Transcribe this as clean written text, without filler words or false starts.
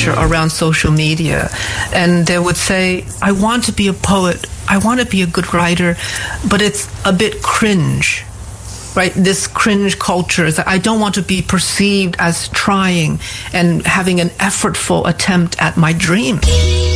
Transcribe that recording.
culture around social media, and they would say, I want to be a poet, I want to be a good writer, but it's a bit cringe. Right, this cringe culture is that I don't want to be perceived as trying and having an effortful attempt at my dream.